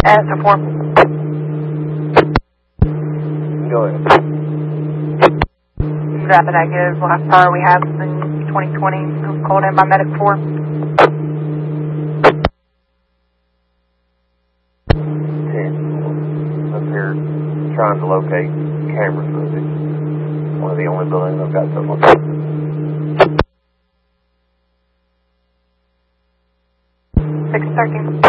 Answer 4. Go ahead. Rapid negative. Last power we have in 2020. Called in by Medic 4. 10. Up here trying to locate camera footage. One of the only buildings I've got so much. 613.